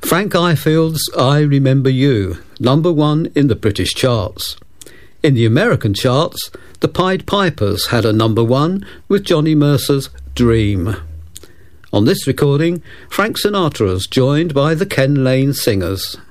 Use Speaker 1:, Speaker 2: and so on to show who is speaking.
Speaker 1: Frank Ifield's I Remember You, #1 in the British charts. In the American charts, the Pied Pipers had a #1 with Johnny Mercer's Dream. On this recording, Frank Sinatra's joined by the Ken Lane Singers.